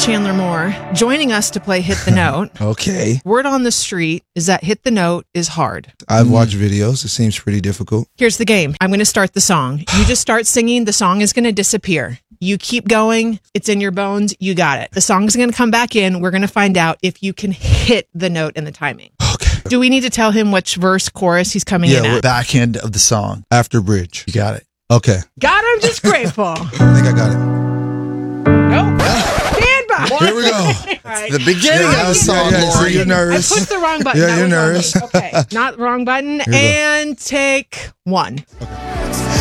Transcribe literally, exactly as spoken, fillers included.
Chandler Moore, joining us to play Hit the Note. Okay. Word on the street is that Hit the Note is hard. I've watched videos. It seems pretty difficult. Here's the game. I'm going to start the song. You just start singing. The song is going to disappear. You keep going. It's in your bones. You got it. The song is going to come back in. We're going to find out if you can hit the note and the timing. Okay. Do we need to tell him which verse, chorus he's coming Yeah, in we're at? back end of the song. After bridge. You got it. Okay. God, I'm just grateful. I think I got it. Nope. Stand by. Here we go. All right. The beginning Yeah, of the song, yeah, yeah, so Lori. you're I nervous. pushed the wrong button. Yeah, That you're was on me. nervous. Okay. Not the wrong button. we go. And take one. Okay.